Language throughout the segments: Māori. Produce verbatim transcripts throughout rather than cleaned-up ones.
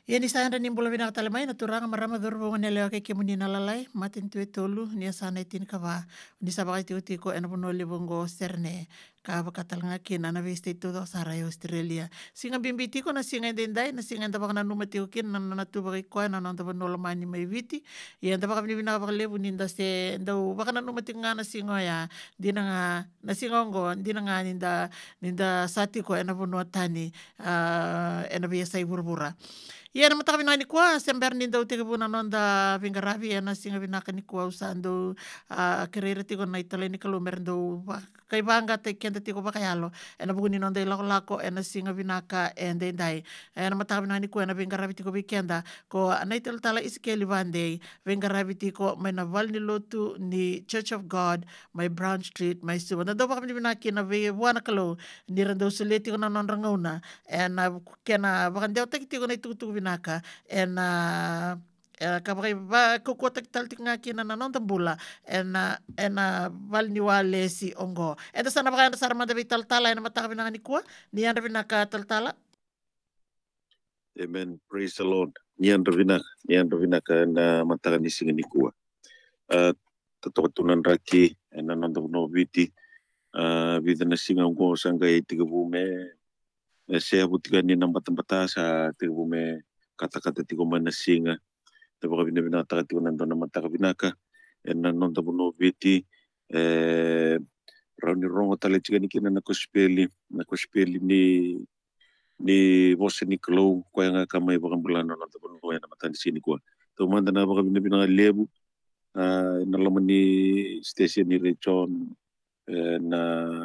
Ia ni sana ni mbola vina katalamai na turanga marama dhuru wone leo ke kemuni na lalai matin tue tolu ni sana itin kawa ni sabakai tiu tiko ena puno libongo serne ka bakatalanga kina na veste todo sara Australia singa bimbi tiko na singa dendai na singa nda bakana numa tiko kin na na tu bakai koa na nda banola mani mai viti ia nda bakabini vina bakalebu ni nda se nda bakana numa tiko ngana singo ya dina nga na singongo dina nga ninda ninda satiko ena puno tani uh, ena biasa ibur-bura. Ia na mataka vinani kua sember ni dau teke puna nonda vingaravi ia na singa vinaka ni kua usando uh, kerere tiko na itale ni kalumer do kai banga te kenda tiko bakayalo ena buguni nonda ilako lako ena singa vinaka ende dai ena mataka vinani kua ena vingaravi tiko vikenda ko na itale tala iskeli vande vingaravi tiko mai na val ni lotu ni Church of God mai Brown Street mai suwa na do baka vinaki na ve buana kalo ni rando suleti ko na nonda ngauna ena kena bakandeo teki tiko na itukutuku vinaka ena uh, kabakai ba kukuota tal tinga kina na nonta bula ena ena val ni wale si ongo eta sana baka enda sara manda vital tala ena mataka vinaka ni kua ni anda vinaka tal tala. Amen. Praise the Lord. Ni anda vinaka ni anda vinaka na mataka ni singa ni kua. Uh, Tatotunan raki ena nonta no viti uh, vida na singa ongo sanga e tiga bume se abutika ni nambata-bata sa tiga bume kata-kata tiga mana singa tabaka vina vina taka tiga nando na mataka vinaka ena nonta no viti eh rauni rongo tale tiga ni kina na kospeli na kospeli ni ni vose ni klo ko nga kamay baka bulano nonta no ena matani sini ko to manda na baka vina vina lebu uh, na laman ni station ni Rechon uh, na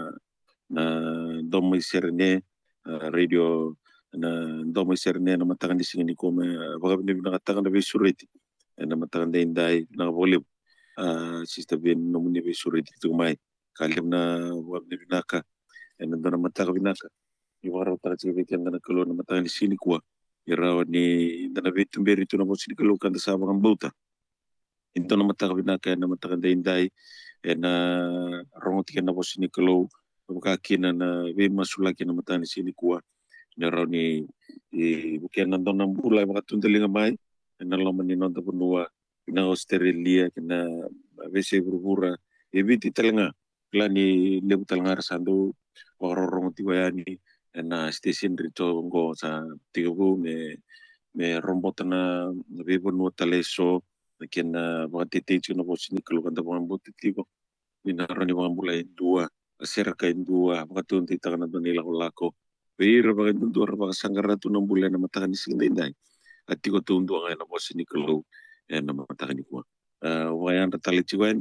na domay serne uh, radio na domay serne na matakan di singani ko ma baka vina vina katakan na visuriti na matakan da inday na bolib uh, sista ben no muni visuriti tumay kalim na wag ni vinaka na do na mataka vinaka iwara ta ci veken na kalo na matakan di sini ko iraw ni na vitum beri to na mo sini kalo kan sa mga bauta into na mataka vinaka na matakan da inday na rongot ken na mo sini kalo bukakina na we masulaki na matakan di sini ko na raw ni buken na do na bulay makatundalinga mai na laman ni nonta punua na Australia kina vese burbura e biti talanga klani lebu talanga sando warorong tiwayani na station rito ngo sa tigabu me me rombota na bebo no taleso kina wakati tejo na bosini kalau kanta pambuti tigo mina rani wambula dua asera ka dua wakati unti takana do nila lako Pero baka tundu baka sangara tu na bulan na matakan ni singdai at ko tundu ang na bosini kalau eh na matakan ni ko wayan ratali chiwani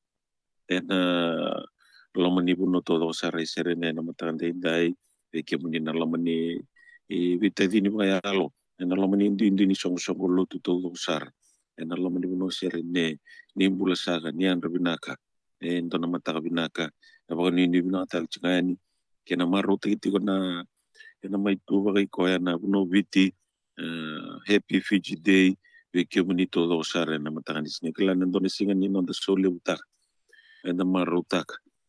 en lomani buno todo sare sere ne na matakan dai e ke muni na lomani e vita dini ba yalo en lomani indi indi ni song song lo tu todo sar en lomani buno sere ne ni bula saga ni an binaka en to na mataka binaka na ba ni ni binaka tal chingani kena maro tiki ko na kena mai tu ba ko ya na buno viti happy Fiji Day we kemuni todo sare na matakan ni kala nando ni singa ni no da sole utak na marutak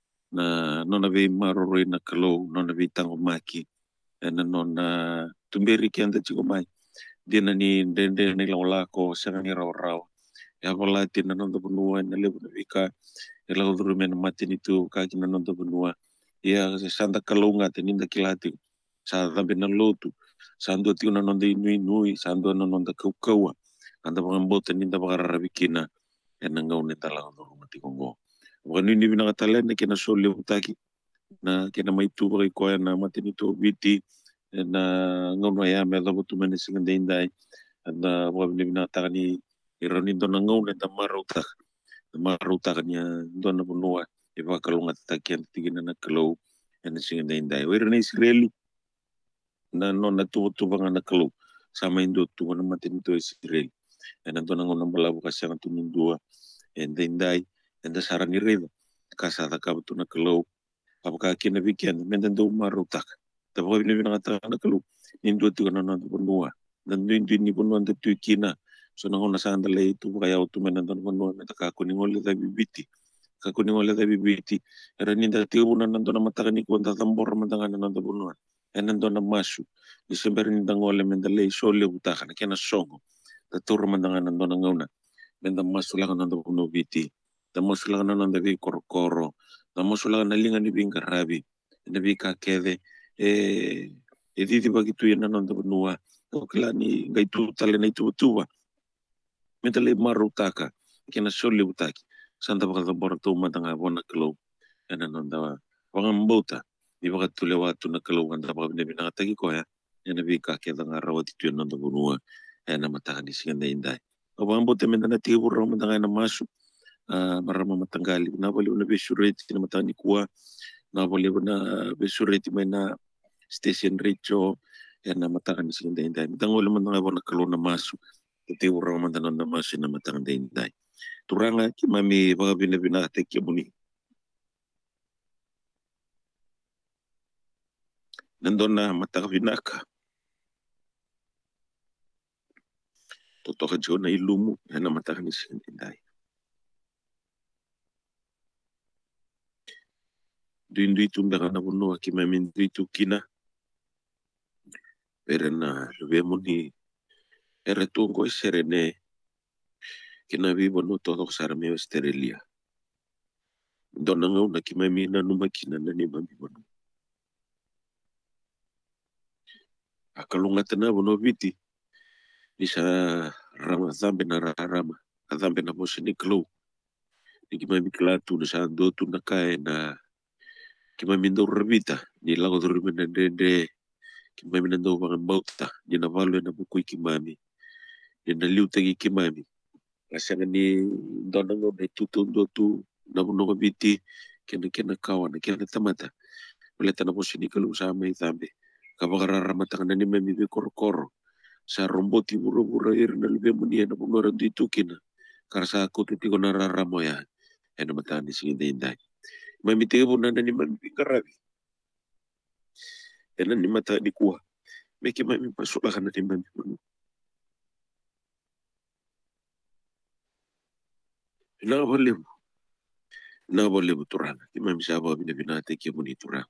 na nona vi maroroi na kalo nona vi tango maki na nona tumberi kianda chiko mai dina ni dende ni laula ko sanga ni raw raw ya wala tina nonda bunua na lebu na vika ela udru men mati ni tu ka kina nonda bunua ya sanda kalunga teninda kilati sa tambe na lotu sando ti na nonda inui nui sando na nonda kau kaua anda bangambota ninda bagarabikina ena ngau ni tala ndo mati kongo Wakani ni binaka talent kena sole utaki na kena maitu bagi koya na matini to viti na ngono ya me labo tu mene singa dendai na wakani binaka takani irani do na ngono na marutak marutak ni do na bunua e wakalunga takian tigina na kalau ena singa dendai wirani Israeli na no na tu tu banga na kalau sama indo tu na matini to Israeli ena do na ngono balabu kasang tu nindua en dendai enda sarani redo kasada kabutu na kalau apaka kina weekend menden do marutak tabo ni bina kata na kalau nindo tu na na bunua dan nindo ni bunua de tu kina so na ona sanda le tu kaya tu menen don bunua meta ka ko ni ngole da bibiti ka ko ni ngole da bibiti era ninda ti una na na mataka ni ko ta tambor mandanga na na bunua e nandona masu ni semberin dangole mendale sole utaka na kena songo ta turu mandanga nandona ngauna menda masu langa nanda kuno viti ta masu langa nanda vi korokoro ta masu langa nalinga ni vinga rabi na vi ka kede e e didi bagitu yana nanda kunua o kila ni gaitu tale na itu tuwa mendale maru utaka kena sole utaki santa baka bora tu mandanga bona kelo ena nanda wangambota di baka tule watu na kalau anda baka bina bina katagi ko ya ena bi ka keda ngarawa titu yana nanda kunua ena mataka di singa indai o wangambota mendana tibu ro mandanga na masu marama matangali na bali una besureti na matani kuwa na bali una besureti maina station richo ena mataka di singa indai matangol mandanga bona kalau na masu tibu ro mandanga na masu na matanga indai turanga ki mami baka bina bina katagi muni nandona mataka vinaka totoka jona ilumu ena mataka ni singa indai duindu itu mbaka na bunua ki mami itu kina perena lebe muni era tungo serene kina vivo no todo sarme Australia dona ngau na ki mami na numa kina na ni mami bono akalunga tena bono viti isa rama zambe na rama zambe na moshi ni klo ni ki mami klatu na sa do tu na kai na ki mami ndo rabita ni lago do na dende ki mami na ndo bang bauta ni na valo na buku ki mami ni na liu tagi ki mami kasanga ni dona ngau na tutu ndo tu na bono viti kena kena kawan kena tamata wala tana moshi ni klo sa mai zambe kabagara ramatang na ni mami be korokoro sa romboti buru-buru ir na lebe muni na bungoran dito kina karsa ako tutigo na raramo ya ena matani singa indai mami tege na ni mami karabi ena ni mata di kuwa meki mami pasula kana ni mami munu na boleh na boleh turang ki mami sabo bina bina te ki muni turang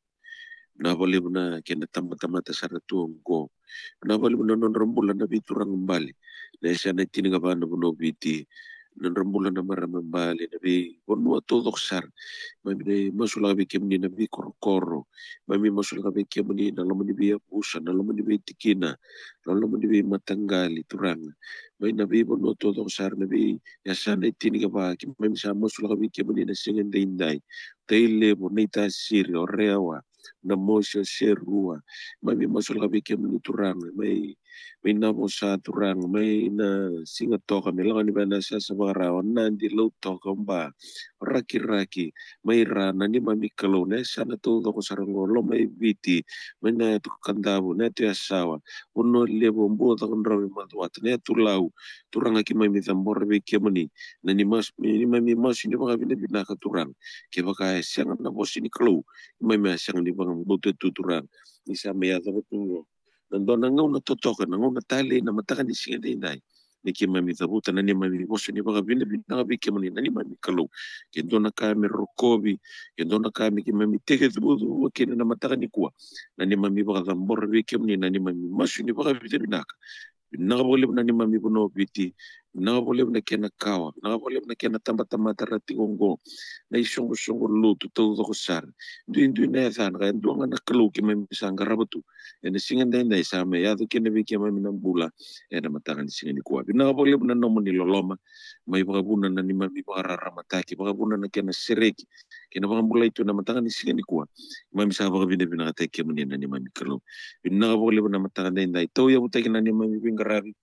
na boleh na kena tama-tama tasara tuongko na boleh na non rembulan na biturang mbali na isa na tiniga ba na buno biti non rembulan na marama mbali na bi bonua todo sar mami masula bi kemni na bi korokoro mami masula bi kemni na lomo ni bi abusa na lomo ni bi tikina na lomo ni bi matanggali turang mai na bi bonua todo sar na bi yasa na tiniga ba ki mami sa masula bi kemni na singa indai taile bonita siri orewa na mosho serua mami masula bi kemni turang mai may namo sa turang may na singa toka may langan ni ba na sa sa mga rawan na hindi low toka ba raki-raki may rana ni mami kalo na sa natuto ko sa rangolo may biti may na ito kandabo na ito yasawa uno lebo mbuo ta kong rawi matuwata na ito law turang aki mami tambor may kemani na ni mas ni mami mas hindi ba kami na binakaturang kaya baka siyang na boss ni kalo may may siyang di ba ng buto tuturang isa may yata ko tungo nandona ngau na totoka na ngau na tali na mataka ni singa dai ni ki mami tabuta na ni mami boso ni baka bina bina bi ke mani na ni mami kalau ke dona kami rokobi ke dona kami ki mami teke tubutu ke na mataka ni kuwa na ni mami baka tambor bi ke mani na ni mami masu ni baka bina bina bina boleh na ni mami bono biti bina boleh na kena kawa bina boleh na kena tamba-tamba tarati gongo na isongo-songo lutu tau toko sar duin-duin na yasan kaya duang na kalau ki mami sangka rabatu ena singa ndai sama ya tu kena biki mami nambula ena matakan di singa ni kuwa bina boleh na nomo ni loloma mai baka buna na ni mami baka ramataki baka buna na kena sereki kena baka bula itu na matakan di singa ni kuwa mami sa baka bina bina kataki mani na ni mami kalau bina boleh na matakan ndai tau ya butaki na ni mami bingarabi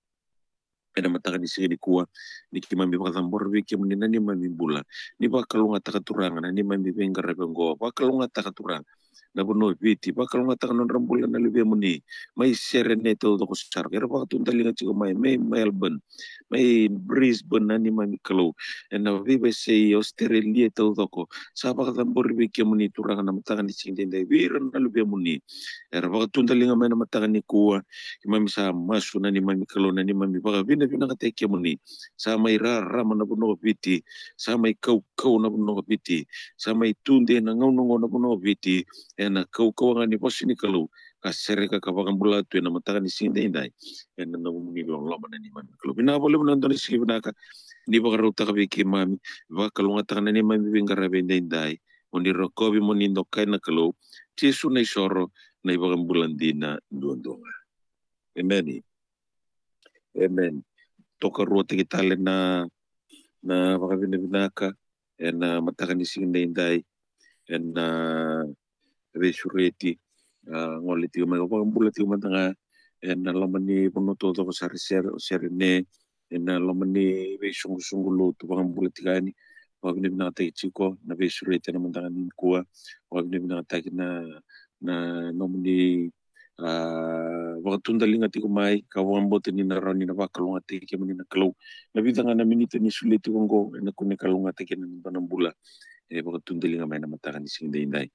ena matakan di singa ni kuwa ni ki mami baka tambor biki mani na ni mami bula ni baka lunga takaturanga na ni mami bingarabi ngo baka lunga takaturanga na bono viti bakal ngata non rembulan na lebe muni mai serene to to kusar kera ba tun talinga chigo mai mai Melbourne mai Brisbane nani mai kalau na vive sei Australia to to ko sa ba ka tambor bi ke muni turang na matangan ni sinde dai viran na lebe muni era ba tun talinga mai na matangan ni kuwa mai sa masu nani mai kalau nani mai ba bina bina ka te ke muni sa mai ra ra na bono viti sa mai kau kau na bono viti sa mai tunde na ngau ngo na bono viti ena kau kau ngani posi ni kalau kasere ka kabakambula tu na mataka ni sinde indai en na mungi lo lo mana ni man kalau bina boleh menonton isi bina ka ni bakar uta ka biki mami bakal ngata kana ni mami bingara benda indai moni rokobi moni ndokai na kalau tisu na isoro na ibakambulan dina duandonga amen amen toka rua kita na na bakabina binaka en na mataka ni sinde indai en na resureti ngol ti ma ko bulat ti matanga en na lamani puno to to sar ser serene en na lamani be sung sungulu to bang bulat gani wa ni na ta chiko na be surete na matanga ni kuwa wa ni na ta na na nomni wa tunda linga ti ko mai ka wa mbote ni na rani na bakalunga ti ke mani na klo na bidanga na minute ni suleti ko na kune kalunga ti ke na bula e baka tundelinga mai na mataka ni sinda indai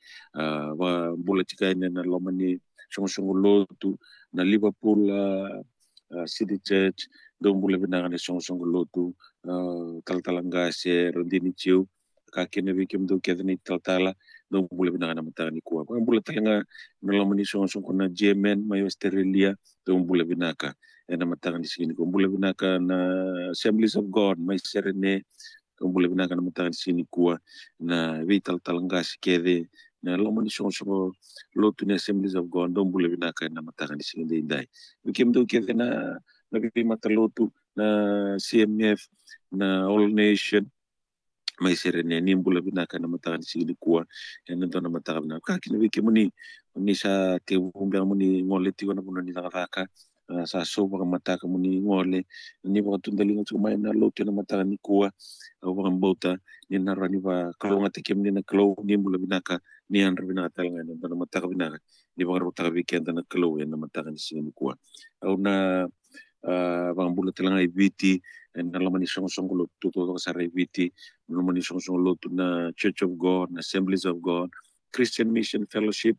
wa bula tika ina na lomani songo-songo lotu na Liverpool City Church dong bula binanga na songo-songo lotu tal-talanga se rondini chiu kakene bikim do kedani tal-tala dong bula binanga na mataka ni kuwa wa bula talanga na lomani songo-songo na Yemen mai Australia dong bula binaka na mataka ni sini ko bula binaka na Assemblies of God mai serene kumbule binaka na matanga sini kuwa na vital talangas kede na lomani songo lotu ni Assemblies of God kumbule binaka na matanga sini indai bikim do kede na na bibi matalotu na C M F na All Nation mai serene ni mbula binaka na matanga sini kuwa na ndo na matanga na kakina bikim ni ni sa te umbe muni ngoleti wana muna ni nakaka sa so baka mataka muni ngole ni baka tundalinga tsumay na lotu na mataka ni kuwa au baka mbota ni narani ba kalau ngati kem ni na kalau ni mula binaka ni andra binaka talanga ni na mataka binaka ni baka rota weekend na kalau ya na mataka ni sini kuwa au na baka mbula talanga ibiti na lamani songo-songo lotu to to sara ibiti na lamani songo-songo lotu na Church of God na Assemblies of God Christian Mission Fellowship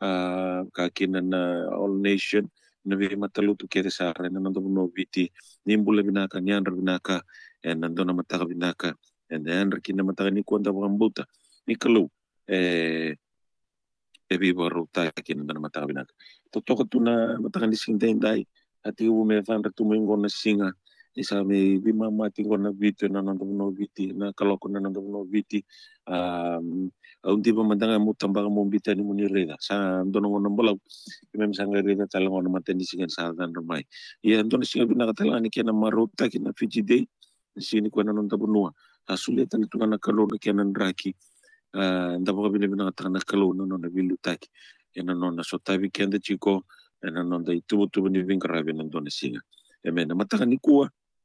kakina na All Nation na vi matalutu kete sara na nando no viti nimbula binaka ni andra binaka en nando na mataka binaka en andra kina mataka ni kwanda bambuta ni kalau eh ebi baru ta kina na mataka binaka to to tu na mataka ni sinda indai ati u me fandra tu mengo na singa isa me vi mama tingo na viti na nando no viti na kaloko na nando no viti um au di ba mandanga mo tambanga mo bita ni muni reda sa ndono ngona bola mem sanga reda tala ngona mateni singa sa dan ramai ya ndono singa bina tala ni kena marota kena Fiji day sini ko na nonta bunua asule tan tu na kalo na kena ndraki nda ba bina bina tala na kalo no na bilu taki ena no na sota weekend chiko ena no da itu tu ni vingra bina ndono singa eme na mataka ni kuwa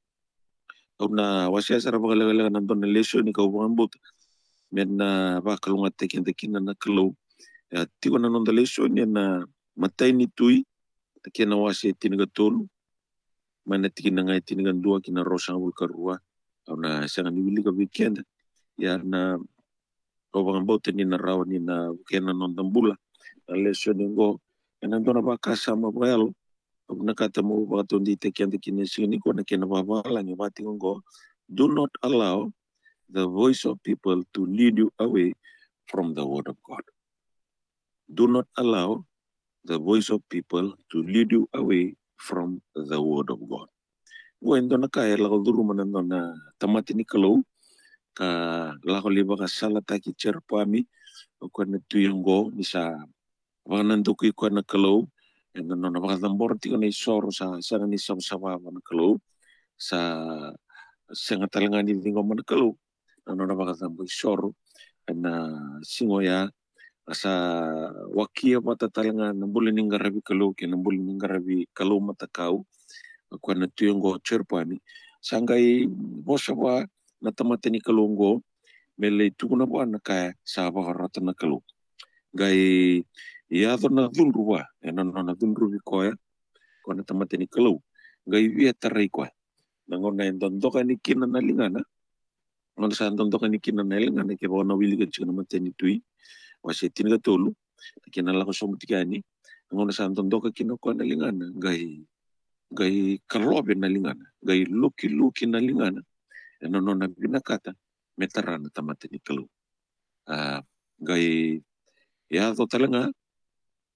au na wasia sara ba gala na ndono lesho ni ka ubambut men na ba kalunga tekin tekin na kalo tiko na nonda lesho ni na matai ni tui kena wasi tiniga tolu mana tikina ngai tiniga dua kina rosa ul karua au na sanga ni wili ka weekend ya na obang bote ni na raw ni na kena nonda bula na lesho ni go ena ndona ba kasama belo na kata mo ba tondi tekin tekin sini ko na kena ba bala ni ba tingo do not allow the voice of people to lead you away from the word of God. Do not allow the voice of people to lead you away from the word of God. When dona kaya lago duru manando na tamati ni kalau ka lago liba ka salata ki cerpami ko na tuyongo ni sa wanando ko ko na kalau and no na baka tambor ti ko na isoro sa sa ni sa sa na kalau sa sanga talanga ni dingo man kalau no na baka tambor isoro na singoya asa wakia mata talanga nambuli ningarabi kalau ke nambuli ningarabi kalau mata kau ko na tuyongo cerpami sangai bosawa na tamate ni kalongo mele tukuna bo na kaya sa ba harata na kalau gai ya do na dunruwa ena no na dunruwi ko ya ko na tamate ni kalau gai wi tarai ko nangona ndondoka ni kina na lingana ngona sa ndondoka ni kina na lingana ke bona wili ke chuna mateni tui wasi tiniga tolu kina la ko somutikani ngona sa ndondoka kina ko na lingana gai gai kalobe na lingana gai luki luki na lingana ena no na binakata metarana tamate ni kalau ah gai ya to talanga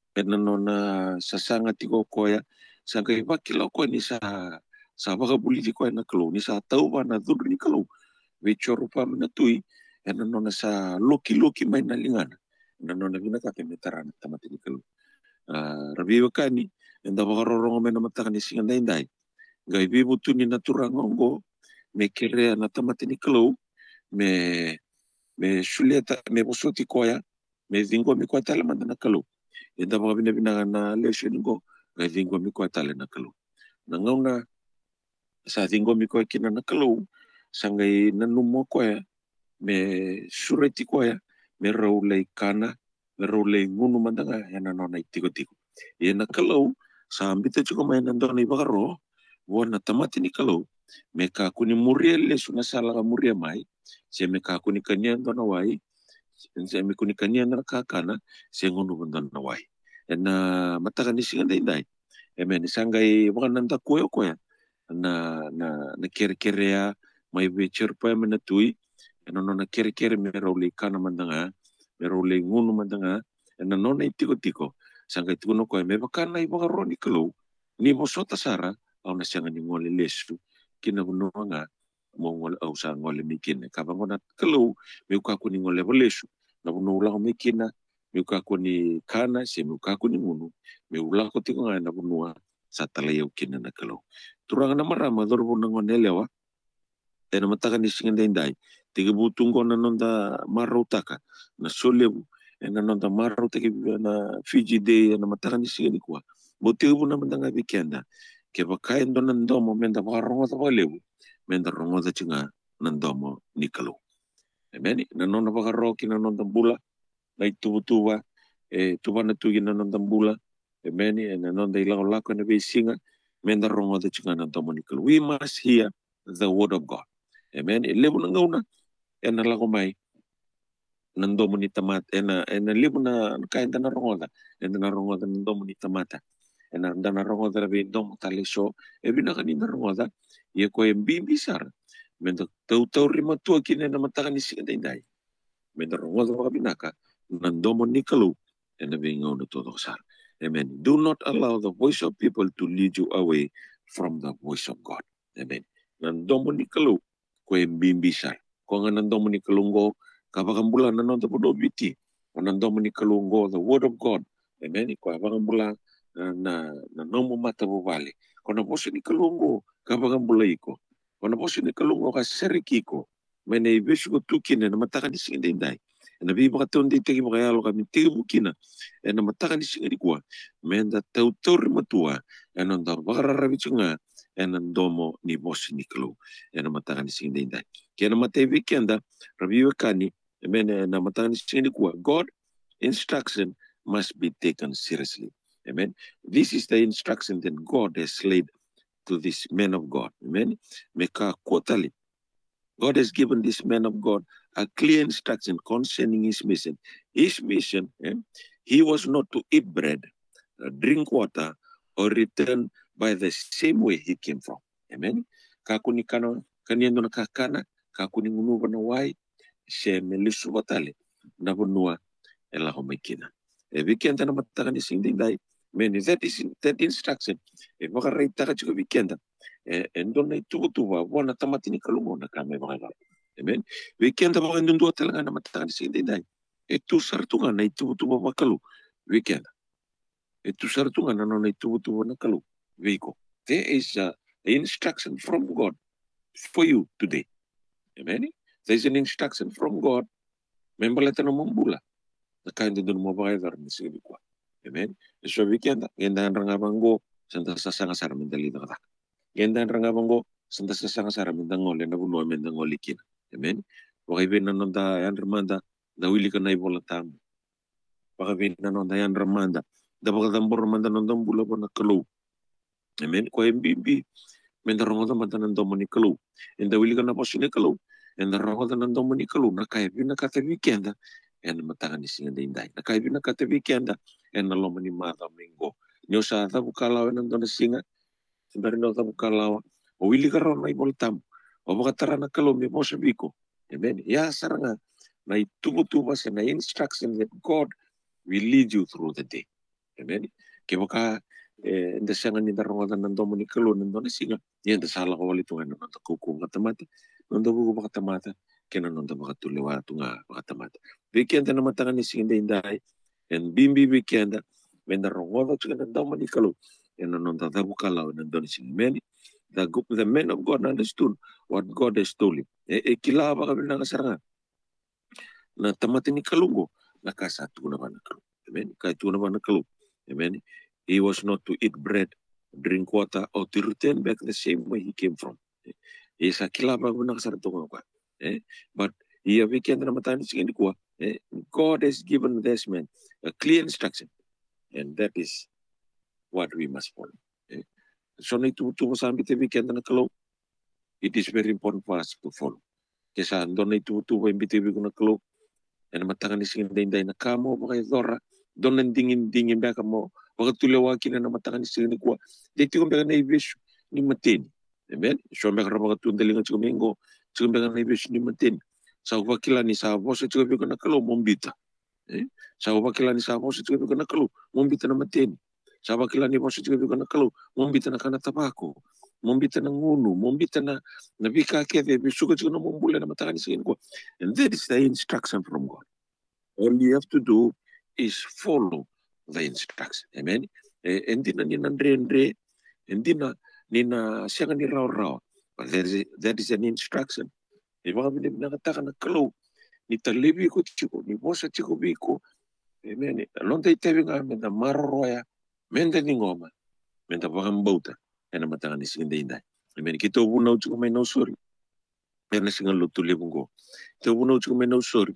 ena nona sasanga tiko koya sanga ibakila ko ni sa sa baka buliti ko na kalo ni sa tau ba na dul ni kalo we choro pa na tui ena nona sa loki loki mai na lingana ena nona vina ka ke metarana tamati ni kalo rabi wakani enda baka rorongo mena mataka ni singa dai dai gai bibu tu ni naturanga ngo me kere na tamati ni kalo me me suleta me bosoti koya me zingo mi kwa tala mandana kalo enda baka bina bina na lesho ngo gai zingo mi kwa tala na kalo na ngauna sa zingo mi kwa kina na kalo sangai nanumo koya me sureti koya me raulei kana me raulei ngunu mandanga yana nona itiko tiko yana kalo sa ambita chuko mai nandona ibakaro wana tamati ni kalo me ka kuni muria lesu na sala ka muria mai se me ka kuni kanya ndona wai se me kuni kanya na kakana se ngunu mandona wai yana mataka ni singa dai dai eme ni sangai baka nanda koyo koya na na na kere kere ya mai becher pa me na tui ena nona kere kere me raulei kana mandanga me raulei ngunu mandanga ena nona itiko tiko sanga itiko no koe me bakana i bakaro ni kalo ni bosota sara au na sanga ni ngole lesu kina bunonga mo ngole au sa ngole mikine ka bangona kalo me ukaku ni ngole bolesu na buno ula me kina me ukaku ni kana se me ukaku ni ngunu me ula ko tiko nga na bunua sa tala yau kina na kalo turanga na marama dorbo na ngonele wa ena mataka ni singa dai dai tiga butungo na nonda marutaka na solebu ena nonda marutaka na Fiji Day na mataka ni singa ni kwa botibu na mandanga weekenda ke bakai ndo na ndomo menda barongo ta balebu menda rongo ta chinga na ndomo ni kalo emeni na nonda bakaroki na nonda bula na itubutuba e tuba na tugi na nonda bula emeni na nonda ilang lako na besinga menda rongo ta chinga na ndomo ni kalo. We must hear the word of God. Amen. Lebu na ngauna ena lako mai nandomo ni tamata ena ena lebu na kain na rongoda ena na rongoda nandomo ni tamata ena na rongoda be ndomo taleso e bina kanina rongoda ye ko embi bisar mendo tau tau rima tua kine na mataka ni singa dai dai mendo rongoda ka binaka nandomo ni kalu ena be ngauna todo sar. Amen. Do not allow the voice of people to lead you away from the voice of God. Amen. Nandomo ni kalu ko embimbisar ko nga nandomo ni kalungo kabakambula na nonda podo biti nandomo ni kalungo the word of God amen ko kabakambula na na nomo mata bovale ko na bosi ni kalungo kabakambula iko ko na bosi ni kalungo ka serikiko mene ibeshu ko tukine na mataka ni singa dai na bi baka tonde tegi baka yalo ka mitegi bukina na mataka ni singa kwa menda tau tau matua na nonda bakarara bichunga ena ndomo ni bosi ni kalo ena mataka ni singa dai kena mate weekenda rabi wakani amen na mataka ni singa kwa God instruction must be taken seriously. Amen. This is the instruction that God has laid to this man of God. Amen. Meka kotali. God has given this man of God a clear instruction concerning his mission. His mission, eh, he was not to eat bread, uh, drink water, or return by the same way he came from. Amen. Kakuni kana kaniendo na kakana, kakuni ngunuba na wai, se melisu batale, na bunua ela homekina. E weekend na mataka ni sing dai. Many that is that instruction. E baka raita ka chiko weekend. E endo na itubu tuwa wana tamati ni kalungo na kame baka. Amen. Weekend baka ndo talaga na mataka ni sing dai. E tu sartunga na itubu tuwa bakalu weekend. E tu sartunga na na itubu tuwa na kalu weeko. There is a instruction from God for you today. Amen. There is an instruction from God. Membalata na mambula. Na kain doon mo ba kayo ni sige kwa. Amen. So weekend genda rangabango santa sasanga sara mendali na kata. Genda rangabango santa sasanga sara mendangol na buno mendangol ikin. Amen. Wakay bin nanonda yan ramanda da wili ka na ibola tam. Wakay bin nanonda yan ramanda da baka tambor ramanda nondang bula ko na kalo. Amen. Ko mbimbi mendarongo da manda nondomo ni kalo. Enda wili ka na posi ni kalo. Enda rongo da nondomo ni kalo na kay bin na kata weekend. Ena mataka ni singa dai na kai bina kata weekenda ena loma ni mata mingo nyo sa ta bukalaw ena dona singa sembari no ta bukalaw o wili karon may boltam o bakatara na kalom ni Mosambiko. Amen. Ya saranga na itubutuba sa na instruction that God will lead you through the day. Amen. Ke baka eh nda sanga ni daronga nan domo ni kalu nan dona singa. Ye nda sala ko wali tunga nan ta kuku katamata. Nan do kuku katamata. Kena nan da baka tulewa tunga katamata. Weekend na matanga ni singa indai. En bimbi weekend when the rongoda chika nan domo ni kalu. En nan da da bukala nan dona singa. Many the the men of God understood what God has told him. E, e kila baka bilang kasaranga. Na tamati ni kalungo nakasatu na ba na kalu. Amen. Kaya tu na ba na kalu. Amen. He was not to eat bread, drink water, or to return back the same way he came from. Isa kilaba ko nakasarito ko. Eh? But here we can namatay ni ko. God has given this man a clear instruction, and that is what we must follow. Eh? So na itutuwa sa amin weekend na kalo, it is very important for us to follow. Kesa doon na itutuwa yung bitibi ko na kalo, and matangan ni singinday na kamo, mga idora, doon nang dingin-dingin baka mo, baka tulawa kina na matangan ni singinday ko, dito yung baka na-ibis ni Matin. Amen? So baka mga tundalingan sa kumingo, sa baka na-ibis ni Matin. Sa wakila ni sa bosa, sa baka nakalo, mumbita. Eh? Sa wakila ni sa bosa, sa baka nakalo, mumbita na Matin. Sa wakila ni bosa, sa baka nakalo, mumbita na kanatabako. Mumbita na ngunu, mumbita na nabika kede, bisuka sa na mumbula na matangan ni singinday ko. And that is the instruction from God. All you have to do is follow the instruction. Amen. Eh, hindi na ninandre-andre, hindi na nina siya ni raw-raw. But that is, that is an instruction. E mga binibinakataka na kalo, ni talibi ko chiko, ni bosa chiko biko. Amen. Along tayo tayo nga, menda maroroya, menda ni ngoma, menda pakambauta, yan ang matangan ni singinday. Amen. Kito ubunaw chiko may no sorry. Yan na singang lutuli mong ko. Kito ubunaw chiko may no sorry.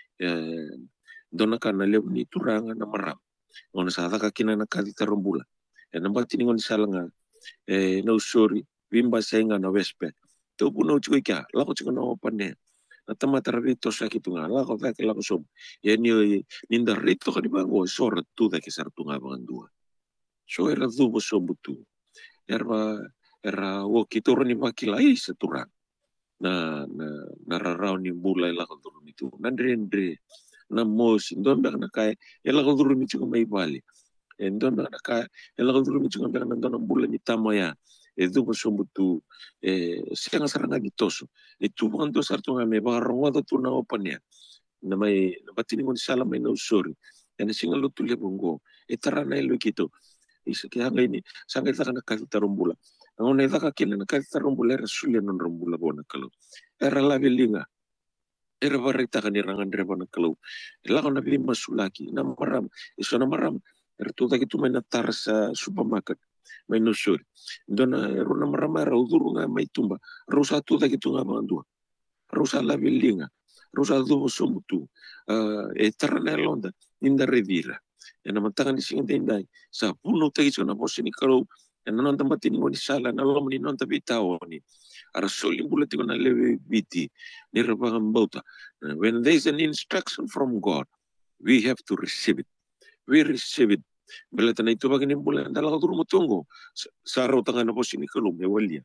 Dona ka na lew ni turanga na maram. Ona sa ka kina na kalita rombula. E namba tiningon sala nga eh no sorry bimba senga na wespe. To puno chiko ka lako chiko na opane. Na tamata rito sa kitunga lako ka lako som. Ye ni ninda rito ka di bango sora tu da ke sartunga bangandua. So era dubo sombutu. Era era wo kitoro ni makilai sa turang. Na na nararaw ni mulay lako duro nito. Nandre-andre na mos don bak na kay ela ko duro mi chiko may bali en don bak na kay ela ko duro mi chiko bak na don bulan ni tamaya e dubo sombutu e senga saranga gitoso e tubukan do sarto nga me barongo do tuna opanya na may nabatini mo ni sala may no sorry en singa lutulia bongo e tarana elo kito isa kaya ngay ni sanga ta kana kalita rombula ang una ka kila na kalita rombula era sulia non rombula bona kalo era labelinga era barita ka nirangan reba na kalau ilako na bili masulaki na maram iso na maram era tuta kitu may natar sa supermarket may nusuri dona ero na maram era uduru nga may tumba rusa tuta kitu nga mga dua rusa labilinga rusa dubo sumutu uh, e tarana londa inda revira e na matangan ni singinday sa puno ta kitu na bosi ni kalau e na nonta matini mo ni sala na lom ni nonta bitaw ni ara solim bulati ko na lewe biti ni rabang bauta. When there is an instruction from God, we have to receive it. We receive it. Balata na ito bagay ni bulan dala ko duro motungo sa araw tanga na po sinikulong e walya.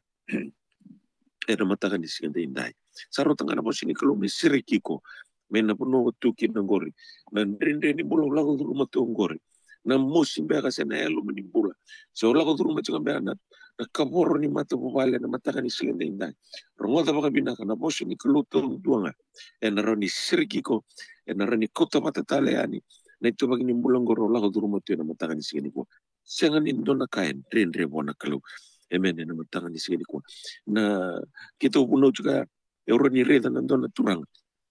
Era matakan ni singinday. Sa araw tanga na po sinikulong e sirikiko. May napuno tukin ng gori. Nandrin-rin ni bulang lako duro motungo gori. Na musim baka sa naelo manibula. So lako duro motungo baka na nakaboro ni mata bubala na matakan ni singinday. Rongol ta baka binaka na po sinikuluto duanga. E naroon ni sirikiko. E naroon ni kota matatale ani. Na ito baka ni bulang goro lako duro motungo na matakan ni singinday ko. Siya nga nindo na kain. Rin-rin mo na kalau. Amen. Na matakan ni singinday ko. Na kita upuno juga. Euro ni reda nando na turang.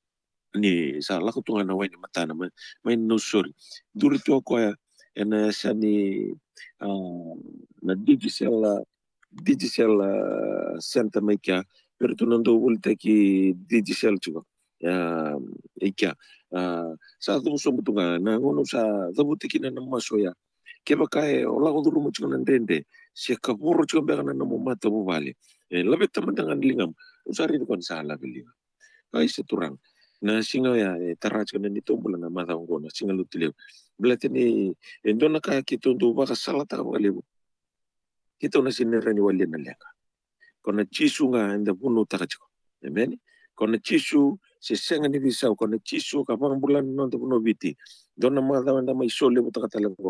Ni sa lako tunga na way ni mata na may no sorry. Durito ako ya. Ena siya ni uh, na digital uh, digital uh, center may kya pero tunando ulit ki digital juga ya ikya uh, sa tumo sumbuto nga na uno sa dabuti kina na masoya kaya kaya wala ko duro mo chika nandende siya kapuro chika baka na namumata mo bali eh, labit naman ng lingam usari ko sa labiling ay sa turang na singa ya eh, tarach ka na nito mula na matang ko na singa lutiliw Belati ni endo na kaya kito ndo baka salata ko kalibo. Kito na sinira ni wali na leka. Kona chisu nga enda puno takachiko. Amen. Kona chisu si senga ni bisaw kona chisu kapang bulan no puno biti. Don na mga dawan na may sole mo takatalago.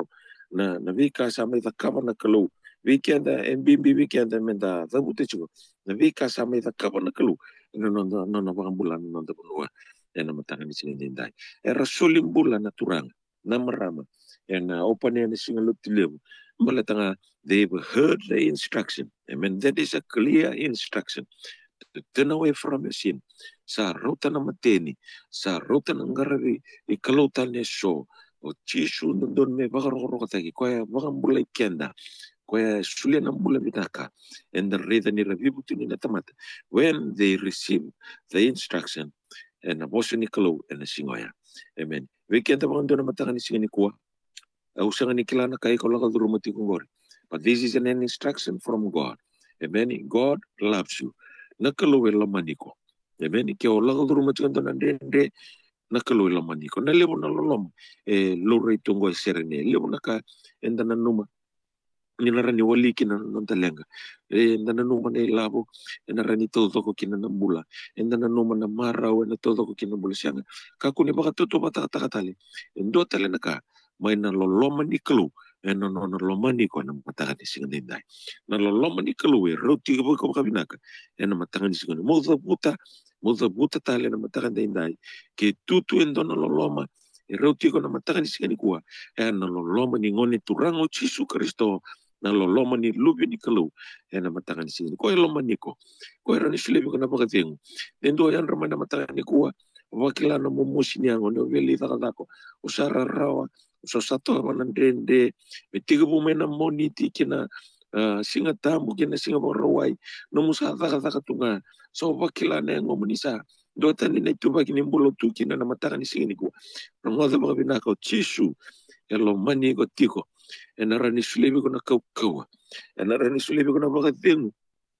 na na vika sa mai da kava na kalau weekenda en bimbi weekenda menda da bute chuko na vika sa mai da kava na kalau no no no no bang bulan no da bunua ena matanga ni singa dindai era solim bulan na turang na marama ena open ni singa lutilebu mala tanga they heard the instruction. I mean, that is a clear instruction. To turn away from your sin. Sa rota na mateni, sa rota na ngarabi, ikalota ne so, o chishu nandun me bagaroro katagi, kwaya bagambula ikenda, kwaya sulia nambula bitaka, and the reda ni rabibuti ni natamata. When they receive the instruction, and a bosu ni kalau, and a singoya. Amen. Wikenda bagandona mataka ni singa ni kuwa. Usanga ni kilana kai kolaka durumati kungori. But this is an instruction from God. Amen. God loves you. Nakalowe lamaniko. Amen. Ke olaga durumati kandona ndende nakalowe lamaniko. Na lebo na lolom e lore tungo serene. Lebo naka enda na numa. Ninarani wali kina nantalenga. E enda na numa na ilabo. Enda rani todo ko kina nambula. Enda na numa na marau enda todo ko kina nambula sianga. Kakuni baka toto bata katakatali. Endo tale naka. May na loloma ni kalu. E no no loloma ni ko na mataka ni singa dindai. Na loloma ni kalu e roti ka baka kabinaka. E na mataka ni singa. Moza buta. Moza buta tale na mataka dindai. Ke tutu endo na loloma. E roti ko na mataka ni singa ni kuwa. E na loloma ni ngone turango Jesu Kristo. Na loloma ni lubi ni kalu. E na mataka ni singa. Ko e loma ni ko. Ko e rani silebi ko na baka tengu. Endo yan ramay na mataka ni kuwa. Wakila na mumusi niya ngone. Weli takatako. Usara rawa. So satu manandende metiga bumena moniti kina uh, singa tamu kina singa borawai no musa taka taka tunga so wakila na ngomunisa dota ni na tuba kini mbolo tu kina na mataka ni singa niku ngoza mga binako chisu elo mani ko tiko enara ni sulebi ko na kau kawa enara ni sulebi ko na bakatengu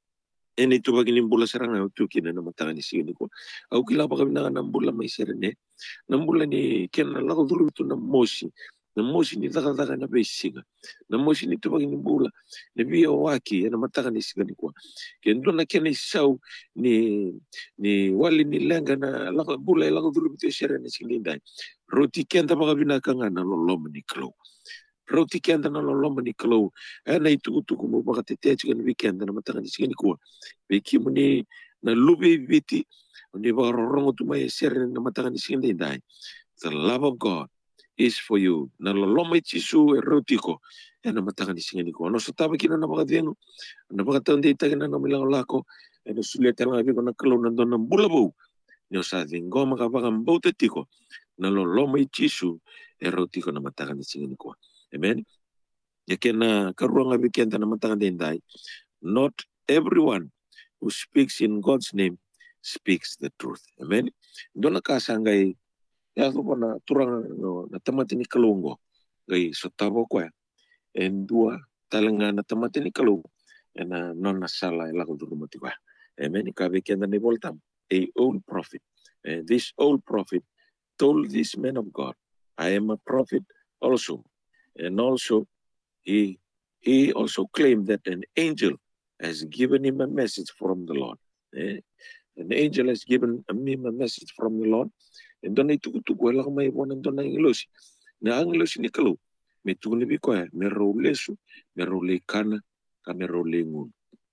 eni tuba kini mbolo seranga tu kina na mataka ni singa niku au kila baka binaka na mbula may serene na mbula ni kena lako duru tu na mosi na mosi ni taka taka na besiga na mosi ni tuba kini mbula ni via waki na mataka ni singa niku kendo na kena isau ni ni wali ni lenga na lako bula lako duru tu serene singa ndai roti kenda baka binaka ngana loloma ni klo roti kenda na loloma ni klo ana itu tu kumo baka tete chikan weekend na mataka ni singa niku beki muni na lube viti ni baka rorongo tu mai serene na mataka ni singa ndai. The love of God is for you. Na loloma Jesu e rotiko e na mataka ni singa niku. Ano sa taba kina na baka tengu na baka taonde itagina na milang lako e na sulia tala ngabi ko na kalo nandun ng bulabo niyo sa tinggo makabakang bote tiko na loloma Jesu e rotiko na mataka ni singa niku. Amen. Yakin na karuang ngabi kenta na mataka ni ndai. Not everyone who speaks in God's name speaks the truth. Amen. Doon nakasangay yato po na turang no, na tamati ni kalungo kay sotabo ko en dua talanga na tamati ni kalungo na non nasala ila ko durumati ko. Amen. Ikabi kenda ni voltam a old prophet. And this old prophet told this man of God, I am a prophet also. And also he he also claimed that an angel has given him a message from the Lord. Eh? An angel has given him a message from the Lord. And doon ay tukutuko, wala kang maiwanan doon na English. Na ang English ni Kalu, may tukunibi ko eh, may rolesu, may role kana, ka may role ngun.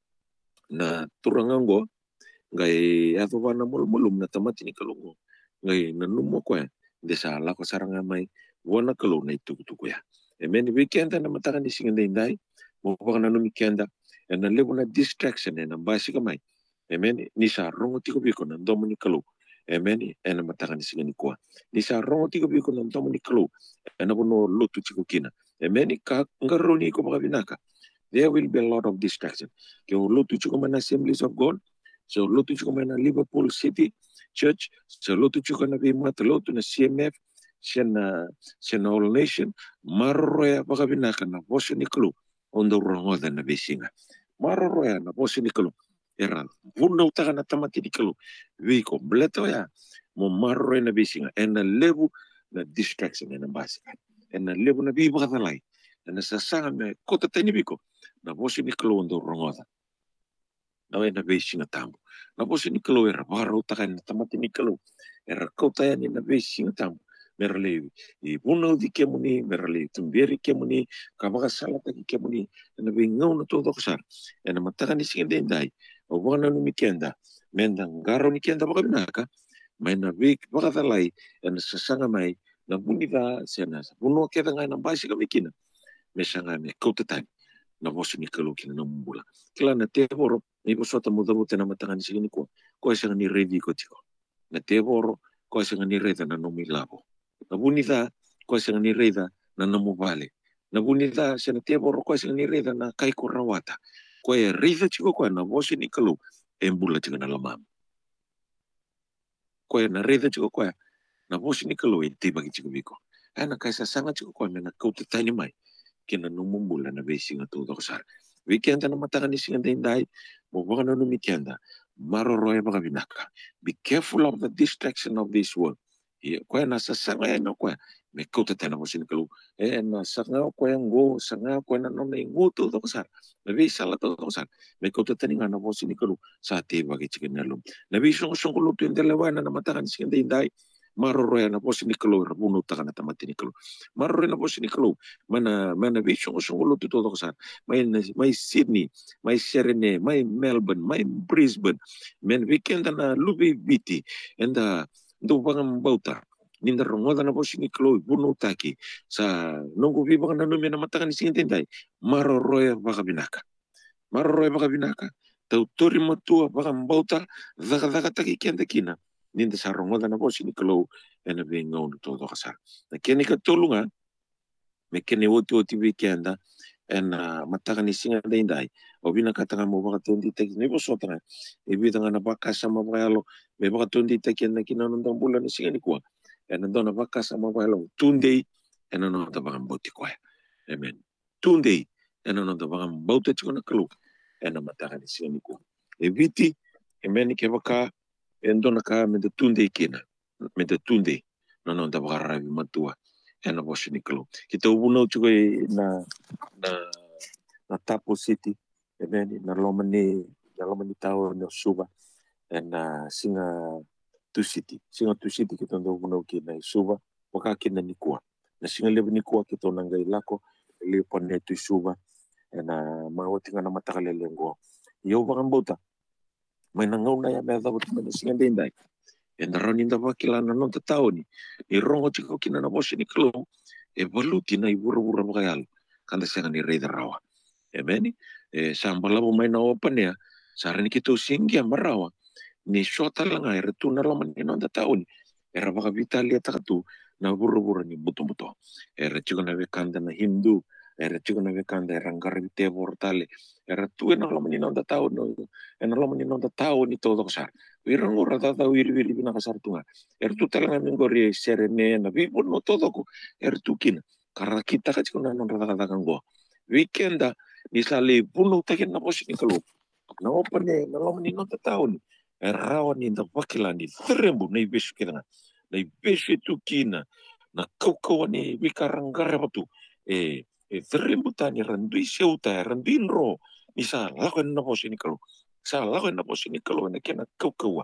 Na turangan ko, ngay ato pa na mulmulum na tamati ni Kalu ko. Ngay nanumo ko eh, hindi sa ala ko sarang may wana Kalu na itukutuko ya. Amen. Weekend na matakan ni singa day, mo pa na numikenda, and na level na distraction eh, na basi kamay. Amen. Ni sa rongo tiko biko na domo ni Kalu. Amen. Ena mataka ni singa ni kuwa. Ni sa rongo tiko biko na domo ni Kalu. Ena puno lutu tiko kina. Amen. Ka ngaro ni ko makabinaka. There will be a lot of distraction. Kaya lutu tiko man Assemblies of God. So lutu tiko man Liverpool City Church. So lutu tiko na bimat lutu na C M F. Siya na siya na All Nation. Maroroya makabinaka na boso ni Kalu. Ondo rongo na besinga. Maroroya na boso ni Kalu. Era vunda utaka na tamati ni Kalu vi completo ya mo marro na bisinga en na levu na distraction na basic en na levu na bi bakadalai na sasanga me kota tani biko na bosi ni Kalu ndo rongoda na na bisinga tambo na bosi ni Kalu era barro utaka na tamati ni Kalu era kota ya ni na bisinga tambo merale i bunau di kemuni merale tumberi kemuni kabaka salata ki kemuni na bingau na todo kasar ena mataka ni singende ndai o wana no mikenda menda ngaro ni kenda baka binaka maina vik baka talai ena sasanga mai na bunida sena buno keda ngai na basi ka mikina mesanga me kautatani na vosi ni kalu kina na mumbula kila na teboro ni bosota mudabu tena mataka ni singini ko ko sanga ni ready ko tiko na teboro ko sanga ni reda na no milabo na bunida ko sanga ni reda na no mubale na bunida sena teboro ko sanga ni reda na kai ko rawata ko e reda tiko ko na vosi ni kalu embula tiko na lamam ko na reda tiko ko na vosi ni kalu e tiba ki tiko biko ana kai sanga tiko ko na kautatani mai kina numumbula na besinga todo kasar weekend na mataka ni singa dai mo baka na numikenda maroroya baka binaka be careful of the distraction of this world ko na sasanga no ko me kota tena mo sinikalu e na sanga ko ngo sanga ko na no ngo todo kasar na be sala todo kasar me kota tena na mo sinikalu sa te bagi chikinalum na be song song lo tende lewana na mataka ni singa dai maroroya na posi ni kalo rabuno takana tamati ni kalo maroroya na posi ni kalo mana mana vision so lo tu todo kasar mai mai Sydney mai Serene mai Melbourne mai Brisbane men weekend na lubi biti enda do bangam bauta ninda rongoda na posi ni kalo buno taki sa nongo vi bang na no mena matakan singin dai maroroya baka binaka maroroya baka binaka tau tori matua baka bauta daga daga taki kenda kina ninda sa rongoda na posi ni kalo ena venga on todo kasar na keni ka tolunga me keni oti oti weekenda ena mataka ni singa dai o bina katanga mo baka tondi tek ni bo sotra e bita ngana baka sama bayalo me baka tondi tek na kina no bulan ni singa ni kwa ena dona baka sama bayalo tunde ena no ta baka boti kwa amen tunde ena no ta baka bauta chiko na kalo ena mataka ni singa ni kwa e biti e meni ke baka endona ka me de tunde kina me de tunde no no da baka rabi matua ena bosi ni kalo kita ubuno chiko na na na Tapo City e meni na lomani na lomani tau no suba na singa tu city singa tu city kita ndo ubuno kina suba waka kina ni kwa na singa lebe ni kwa kita nanga ilako le pone tu suba na mawotinga na matakale lengo yo bakambota mai na ngauna ya me da bot na singa dendai e na roninda wakilana no ta taoni i rongo tiko kina na bosi ni kalo e valuti na i wura-wura makayalo kanda siya ni rei rawa e meni e sambala mo may na open ya sa rin kito singi ang marawa ni sota lang ay retu na laman ni no ta taoni e rabaka vitali at akatu na wura-wura ni buto-buto e retiko na wekanda na Hindu e retiko na wekanda e rangarite vortale e retu na laman ni no ta taoni e na laman ni no ta taoni todo kasar wirang ura tata wiri-wiri binakasar tunga. Ertu talaga mingori serene na vivo no todo ko. Ertu kina. Karena kita kasi kung nanon rata-katakan ko. Weekenda, nisali puno takin na po sinikalo. Na open eh, na laman ni no tatao ni. Erawan ni na wakilan ni. Terembo na ibesu kita nga. Na ibesu itu kina. Na kaukawan ni wikarangare pa tu. Eh, eh terembo ta ni randui seuta, randuin ro. Nisa lakuan na po sinikalo. Sa lawan na po sinikalo na kena kaukawa.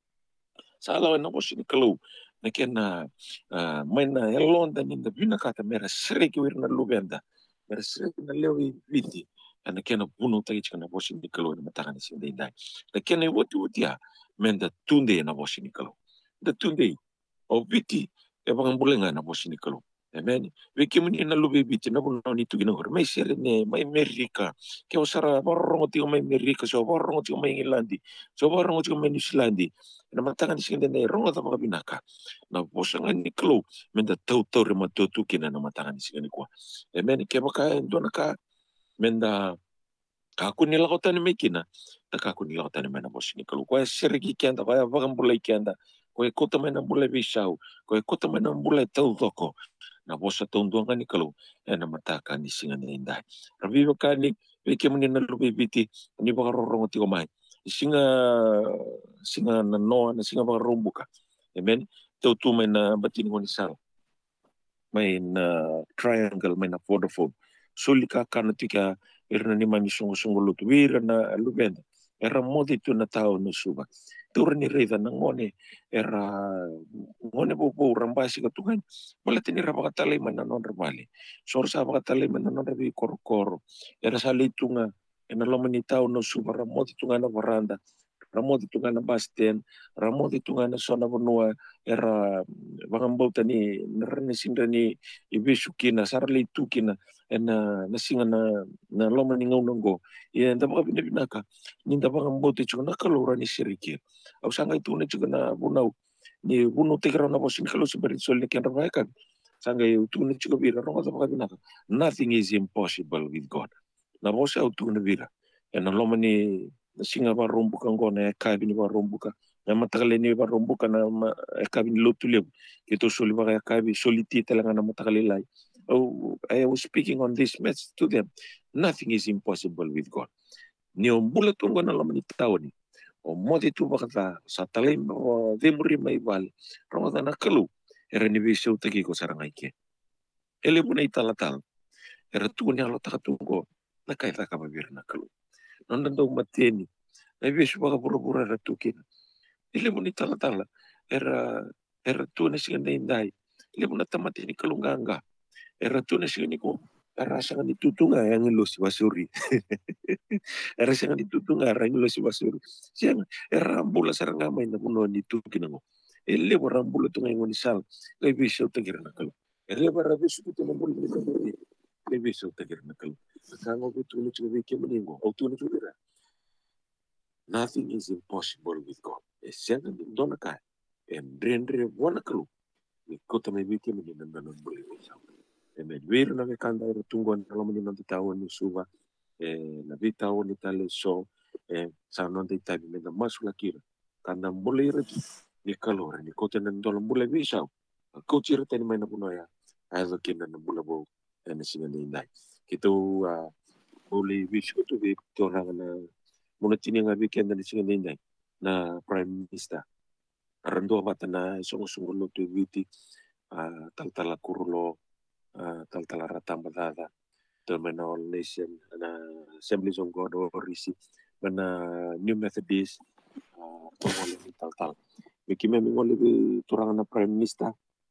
Sa lawan na po sinikalo na kena uh, may na elon da ninda binakata mera sreki wir na lubenda. Mera sreki na lewi viti. Na kena buno tayo chika na po sinikalo na mataka na sinday. Na kena iwoti-woti ya menda tunde na po sinikalo. Da tunde o viti e bang bulenga na po sinikalo. Amen. Wiki muni na lubi biti na kuno ni tu ginor. May serene, may Amerika. Kaya usara barong ti may Amerika, so barong ti may Ingilandi, so barong ti may New Zealandi. Na matangan sing na rongo ta mga binaka. Na posangan ni klo, menda tau-tau rema tutukin na matangan sing ni kwa. Amen. Kaya baka endo na ka menda kaku nila ko tani may kina. Na kaku nila ko tani may na pos ni klo. Kaya sirigi kenda, kaya bakang bulay kenda. Kaya kota may na bulay bisaw. Kaya kota may na bulay tau-toko. Na bosa taunduan kan ni kalau na mataka ni singa ni inday. Rabi bakani wiki muni na lubi biti ni baka rorong ti kumay. Singa singa na noa na singa baka rumbuka. Amen. Tautu may na batin ko ni sal. May na triangle may na Vodafone. Suli ka kana tika irna ni mami sungo-sungo lutu wira na lubenda. Era modi tu na tao no suba. turni reda na ngone era ngone bo bo rambasi ka tuhan mala tini ra bakatale mana non rabali sor sa bakatale mana non rabi kor kor era salitunga ena lomani tau no suba ramoti tunga na varanda ramoti tunga na basten ramoti tunga na sona bonua era bagambauta ni nerni sinda ni ibisukina sarli tukina ena nasinga na na lomani ngaunango ya nda baka bina binaka ninda bagambauta chuna kalora ni sirikir au sanga itu na juga na bunau ni bunu tekra na bosin kalau seperti soal ni kena kan sanga itu na juga bira ronga ta baka binaka nothing is impossible with God na bosa itu na bira ena lomani singa ba rombuka ngona ka bini ba rombuka na matakale ni ba rombuka na ka bini lotulem itu soli ba ka bi soliti talanga na matakale lai oh I was speaking on this message to them nothing is impossible with God ni ombula tungo na lomani tawani o modi tu bakata sa talem o demuri mai bal ronga na kalu era ni bisau tagi ko sarangai ke ele buna itala tal era tu ni alo takatungo na kai ta ka babir na kalu non do mateni na bisu baka pura-pura era tu kin ele buna itala tal era era tu na singa indai ele buna tamati ni kalu nganga era tu na singa ni ko era sanga ni tutunga yang lo si basuri era sanga ni tutunga yang lo si basuri siang era ambula saranga mai na puno ni tu kinango ele bora ambula tunga ngoni sal kai bisu tagira na kalu ele bora bisu tu na ambula ni kalu kai bisu tagira na kalu kango ko tu ni tu bi ke meningo o tu ni tu bira nothing is impossible with God siang ni dona kai en rendre wana kalu ni kota mai bi ke meningo na non boleh bisa Amen. Vero na kanda ero tungo na lomo ni non tao ni suba e na vita o ni tale so e sa non te tabi me na masula kira kanda mbole ira ni kalore ni kote na ndolo mbole visa ko tira tani mai na puno ya azo kina na mbula bo e na singa ni indai kito mbole visa to be to na na muna tini nga weekend na singa ni indai na prime minister arando mata na songo-songo lo to viti tal-tala kurulo tal-tala ratamba dada the Manol Nation na Assemblies of God or Risi na New Methodist pengol ni tal-tal biki memi ngol bi turang na prime minister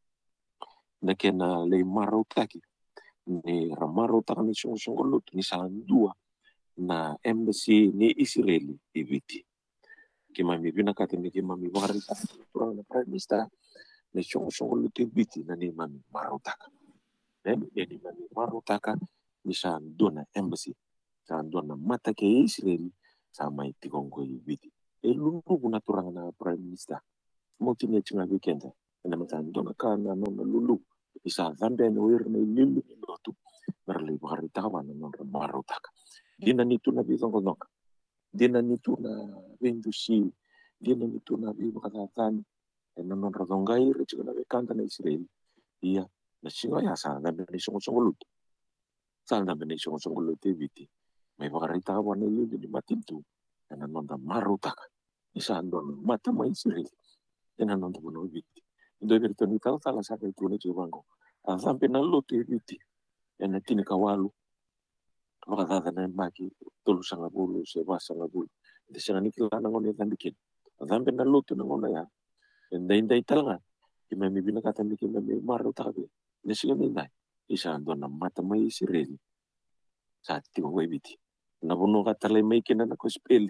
na kena le maro taki ni ramaro taka ni song-song lut ni sandua na embassy ni Israel ibiti kimami binakata ni kimami warita turang na prime minister ni song-song lut ibiti na ni mami maro taka yani mami maro taka ni sandua na embassy sandua na mata ke Israel sama iti kongko ibiti e lulu kuna turang na prime minister mo tini chinga weekend na matando na kana no na lulu isa zambe no ir na lulu no tu marli barita wa no maro taka dina nitu na bizong konok dina nitu na vendusi dina nitu na bi bakatan na non radongai re chuna be kanta na Israel iya na singo ya sa na be songo songo lut sa na be songo songo lut ibiti may barita wa na lulu di matintu na non na maro taka isa andon mata mai Israel ena non tono ibiti ndo berto ni tau tala sa ke tuni chibango azampe na lote ibiti ena tini kawalu makadada na maki tulu sanga bulu se basa nga bulu de sanga nikila na ngone tandikin azampe na lote na ngona ya enda inda italanga kima mi bina kata mi kima mi maro tabe ne singa mi ndai isa andon na mata mai Israel sa tiko ko ibiti na bono kata le mai kina na ko speli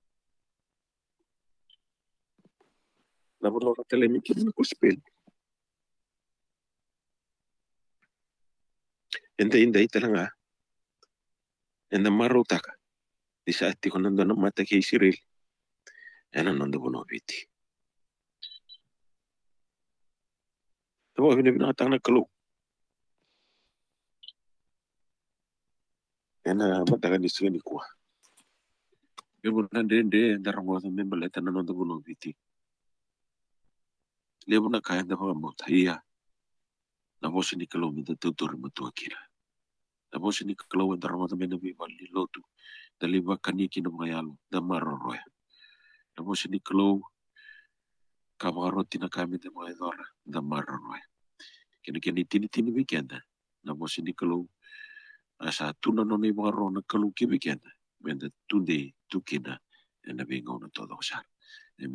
na bono kata le mai kina na ko speli enda inda italanga enda maro taka di saat tiko nando na mata ke Israel ena nando bono ibiti tabo bina bina kata na kalu ena mata ka di singa ni kuwa Ibu nande nde ndarango sa member leta na nando bono ibiti lebu na kaya nda mga mota iya na bosi ni kalu mi da tutur matua kira na bosi ni kalu nda ramo da mena mi bali lotu da liba kaniki na mga yalo da maroroya na bosi ni kalu kabaroti na kami da mga idora da maroroya kini kini tini tini weekend na bosi ni kalu asa tuna no ni mga ro na kalu ki weekend menda tunde tukina na bingaw na todo sar amen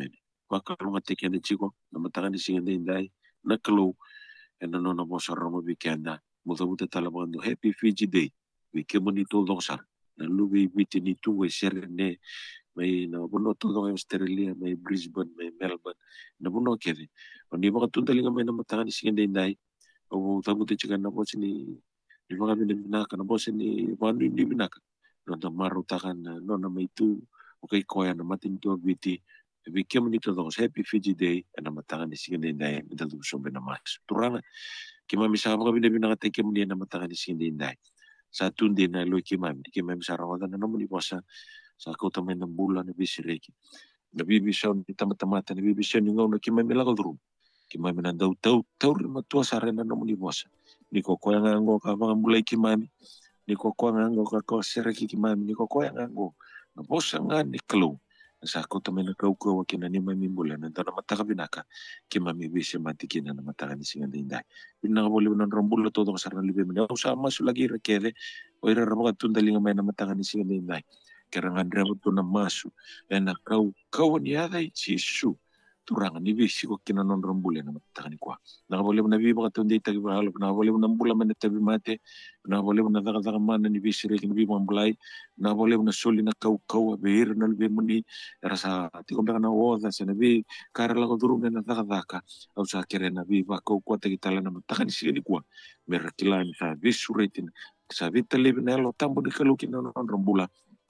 wakalunga te kena chiko na mataka ni singa dai na kalo and no na bosa rama weekenda muda muda talabando happy Fiji day we kemoni to dosar na lubi biti ni tu we serene may na buno to do Australia may Brisbane may Melbourne na buno kede oni baka tundalinga may na mataka ni singa dai o tabu te chika na bosa ni di mga binaka na bosa ni wanu ni binaka no na marutakan no na may tu okay koya na matin to biti we kemoni to dos happy Fiji day and na mataka ni singa dai medal do so na mas turanga kima misama kami na binaka te kemoni na mataka ni singa dai sa tundi na lo kima kima misara wala na naman iwasa sa kota may ng bulan na bisireki nabibisaw ni tama-tamata nabibisaw ni ngaw na kima milakal drum kima minandaw taw taw rin matua sa rin na naman iwasa ni ko koya nga ngo ka mga mulay kimami ni ko koya nga ngo ka ko sireki kimami ni ko koya nga ngo na bosa nga ni kalo sa kota may nagkaukaw kina ni mami mula na na mataka binaka kimami bisya matikina na mataka ni singa dinday pinakabuli mo ng rambulo todo ka sa libe mo sa maso lagi rakere o irarama ka tundalinga may na mataka ni singa dinday karangan ramo to na maso na kau kau ni aday chisu turangan ni bisi ko kinanon rambule na mataka ni kwa nakabuli mo na biba ka tundi tagi bahalo nakabuli mo na mbula man tabi mate nakabuli mo na dakadaka man ni bisi reki ni biba mbulay nakabuli mo na soli na kau kau behir na libe mo ni rasa tikom na oda sa nabi karala ko durung na dakadaka au sa kere na biba kau kwa tagi tala na mataka ni siya ni kwa merakilan sa bisuretin sa vitali na lo tambo ni kalukin na rambula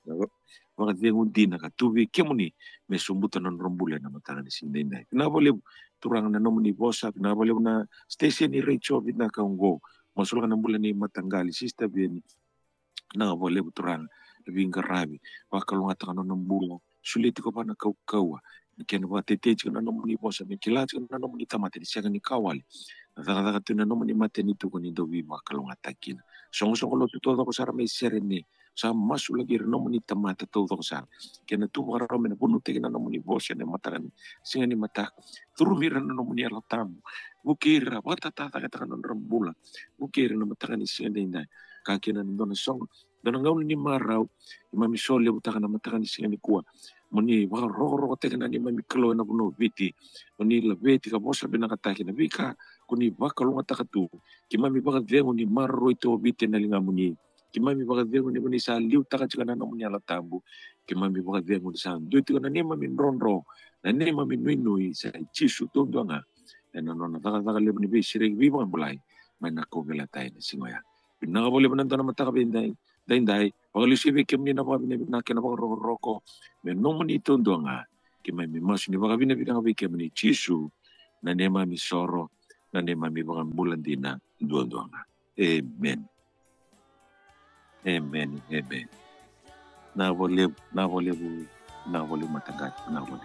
mga dengun dina ka tubi kemuni me sumbutan ng rambula na matanga ni sinday kinabali turang na naman ni bosa kinabali na station ni Rachel na kaunggo masul ka ng bulan ni matanggali sista bien na bali turang labing karabi wakalungat ka ng bulo sulit ko pa na kaukawa kaya ba tetej ka na naman ni bosa may kilat ka na naman ni tamati siya ni kawali nakakata na naman ni mate nito ko ni dobi wakalungat takin song-song ko lo tuto ko sa may serene sa masu lagi reno ni tamata to to sa kena tu wara men bunu te na no ni bosya ne matakan singa ni mata turu mira no ni ala tamu bukira wata ta ta ta no rambula bukira no matakan ni singa dinda ka kena no na song dan ngau ni marau imami sole butakan na matakan ni singa ni kuwa muni wa ro ro te na ni mami klo na bunu viti muni la viti ka bosa binaka na bika kuni bakalo ngata tu kimami baka vengo ni marro ito viti na linga muni kimami baka vengo ni muni sa liu taka chika na muni ala tambu kimami baka vengo ni sa do ito na ni mami ronro na ni mami nui nui sa chisu to do nga na no na taka taka le ni bi sireg bi baka bulay may nako gala tayo ni singoya pinakabuli mo nando na mataka binday dain dai paglusibi kimni na baka binakin na baka roko men no muni to do nga kimami mas ni baka binabina ka kimni chisu na ni mami soro na ni mami baka bulan din na do nga amen. Amen, amen. Na boleh, na boleh, na boleh matagat, na boleh.